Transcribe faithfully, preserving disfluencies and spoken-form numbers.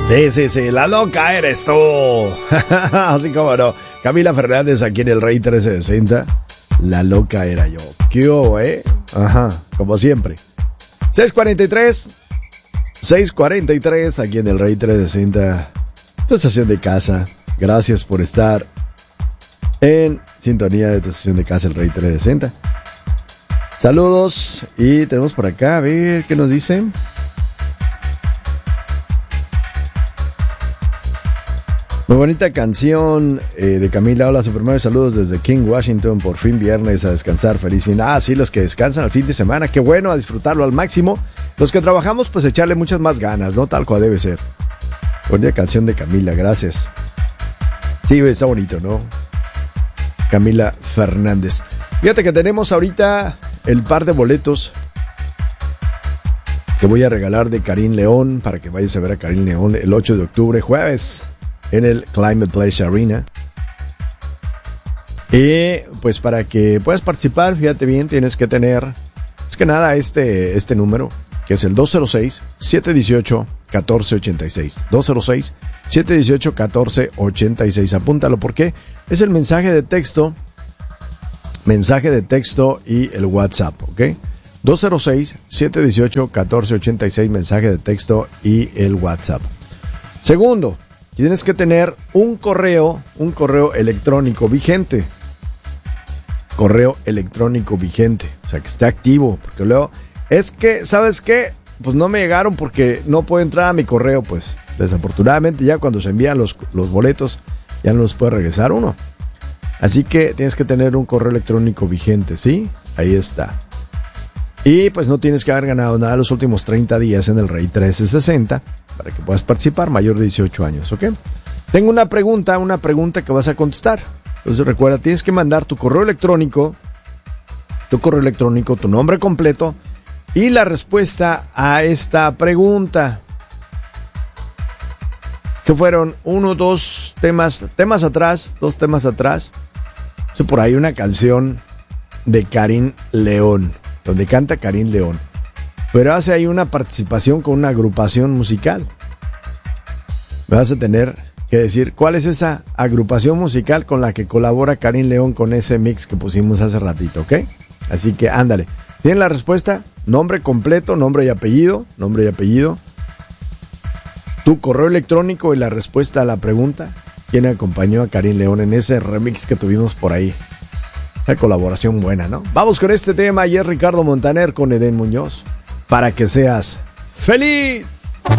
Sí, sí, sí, la loca eres tú. Así como no. Camila Fernández aquí en el Rey trece sesenta. La loca era yo. ¿Qué hubo, eh? Ajá, como siempre. seis cuarenta y tres. seis cuarenta y tres aquí en el Rey trece sesenta. Tu estación de casa. Gracias por estar en sintonía de tu estación de casa, el Rey trece sesenta. Saludos. Y tenemos por acá, a ver qué nos dicen. Muy bonita canción eh, de Camila. Hola, Superman, saludos desde King, Washington. Por fin viernes, a descansar, feliz fin. Ah, sí, los que descansan al fin de semana, qué bueno, a disfrutarlo al máximo. Los que trabajamos, pues echarle muchas más ganas, ¿no? Tal cual debe ser. Bonita canción de Camila, gracias. Sí, está bonito, ¿no? Camila Fernández. Fíjate que tenemos ahorita el par de boletos que voy a regalar de Karim León, para que vayas a ver a Karim León el ocho de octubre, jueves, en el Climate Place Arena. Y pues para que puedas participar, fíjate bien, tienes que tener, es que nada, este, este número, que es el dos cero seis, siete uno ocho, uno cuatro ocho seis. dos cero seis, siete uno ocho, uno cuatro ocho seis. Apúntalo porque es el mensaje de texto, mensaje de texto y el WhatsApp, ¿ok? dos cero seis, siete uno ocho, uno cuatro ocho seis, mensaje de texto y el WhatsApp. Segundo, tienes que tener un correo, un correo electrónico vigente. Correo electrónico vigente, o sea, que esté activo, porque luego, es que, ¿sabes qué? Pues no me llegaron porque no puedo entrar a mi correo, pues, desafortunadamente ya cuando se envían los, los boletos, ya no los puede regresar uno. Así que tienes que tener un correo electrónico vigente, ¿sí? Ahí está. Y pues no tienes que haber ganado nada los últimos treinta días en el Rey trece sesenta para que puedas participar, mayor de dieciocho años, ¿ok? Tengo una pregunta, una pregunta que vas a contestar. Entonces recuerda, tienes que mandar tu correo electrónico, tu correo electrónico, tu nombre completo y la respuesta a esta pregunta. Que fueron uno, dos temas, temas atrás, dos temas atrás. O por ahí una canción de Karim León, donde canta Karim León, pero hace ahí una participación con una agrupación musical. Me vas a tener que decir cuál es esa agrupación musical con la que colabora Karim León con ese mix que pusimos hace ratito, ¿ok? Así que ándale. ¿Tienen la respuesta? Nombre completo, nombre y apellido, nombre y apellido. Tu correo electrónico y la respuesta a la pregunta. ¿Quién acompañó a Karim León en ese remix que tuvimos por ahí? Una colaboración buena, ¿no? Vamos con este tema y es Ricardo Montaner con Edén Muñoz. Para que seas feliz.